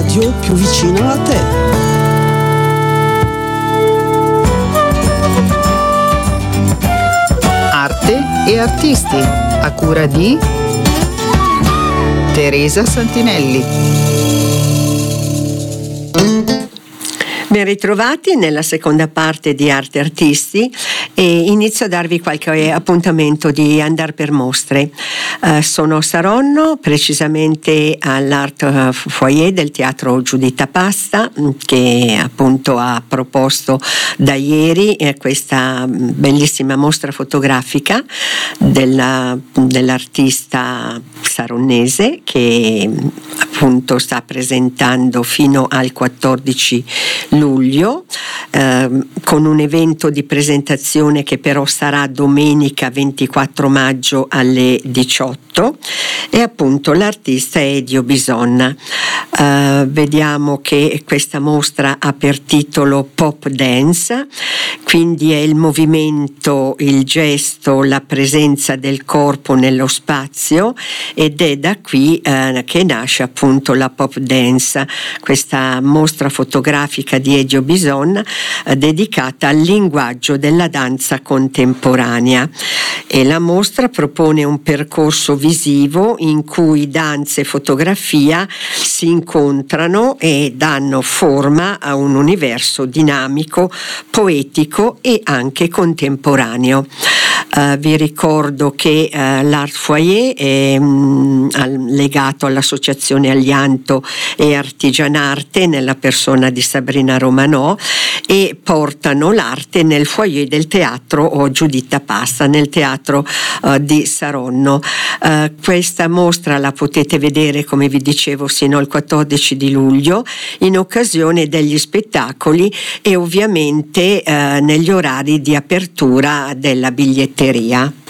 radio più vicina a te. Arte e artisti, a cura di Teresa Santinelli. Ben ritrovati nella seconda parte di Arte e Artisti e inizio a darvi qualche appuntamento di andare per mostre. Sono a Saronno, precisamente all'Art Foyer del Teatro Giuditta Pasta, che appunto ha proposto da ieri questa bellissima mostra fotografica dell'artista saronnese, che appunto sta presentando fino al 14 luglio con un evento di presentazione che però sarà domenica 24 maggio alle 18, e appunto l'artista è Edio Bisonna. Vediamo che questa mostra ha per titolo Pop Dance, quindi è il movimento, il gesto, la presenza del corpo nello spazio, ed è da qui che nasce appunto la Pop Dance, questa mostra fotografica di Edio Bisonna dedicata al linguaggio della danza contemporanea. E la mostra propone un percorso visivo in cui danza e fotografia si incontrano e danno forma a un universo dinamico, poetico e anche contemporaneo. Vi ricordo che l'Art Foyer è legato all'Associazione Aglianto e Artigianarte nella persona di Sabrina Romanò, e portano l'arte nel foyer del Teatro Giuditta Pasta, nel teatro di Saronno. Questa mostra la potete vedere, come vi dicevo, sino al 14 di luglio in occasione degli spettacoli e ovviamente negli orari di apertura della biglietteria.